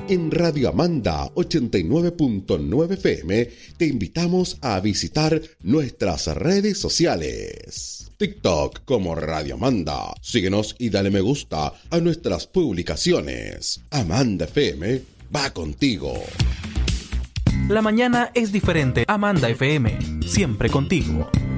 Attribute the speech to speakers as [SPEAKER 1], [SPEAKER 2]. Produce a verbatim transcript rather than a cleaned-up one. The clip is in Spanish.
[SPEAKER 1] En Radio Amanda ochenta y nueve punto nueve F M te invitamos a visitar nuestras redes sociales. TikTok como Radio Amanda. Síguenos y dale me gusta a nuestras publicaciones. Amanda F M va contigo.
[SPEAKER 2] La mañana es diferente. Amanda F M, siempre contigo.